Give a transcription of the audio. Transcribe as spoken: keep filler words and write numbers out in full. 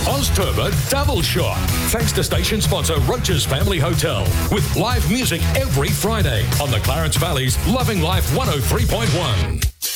Ozturbo Double Shot. Thanks to station sponsor Roach's Family Hotel. With live music every Friday on the Clarence Valley's Loving Life one oh three point one.